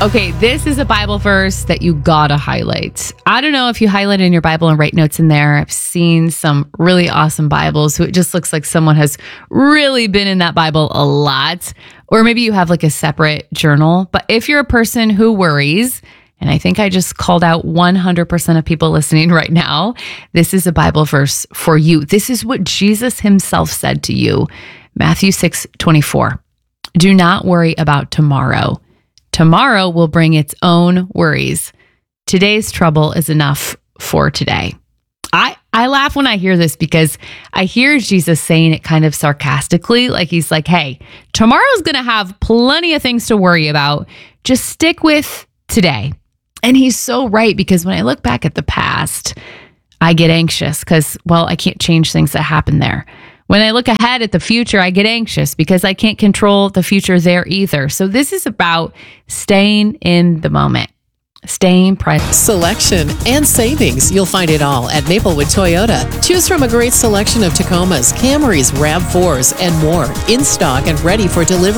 Okay, this is a Bible verse that you gotta highlight. I don't know if you highlight in your Bible and write notes in there. I've seen some really awesome Bibles so it just looks like someone has really been in that Bible a lot. Or maybe you have like a separate journal. But if you're a person who worries, and I think I just called out 100% of people listening right now, this is a Bible verse for you. This is what Jesus himself said to you. Matthew 6:24. Do not worry about tomorrow. Tomorrow will bring its own worries. Today's trouble is enough for today. I laugh when I hear this because I hear Jesus saying it kind of sarcastically, like he's like, hey, tomorrow's going to have plenty of things to worry about. Just stick with today. And he's so right, because when I look back at the past, I get anxious because, well, I can't change things that happen there. When I look ahead at the future, I get anxious because I can't control the future there either. So this is about staying in the moment, staying present. Selection and savings. You'll find it all at Maplewood Toyota. Choose from a great selection of Tacomas, Camrys, RAV4s, and more in stock and ready for delivery.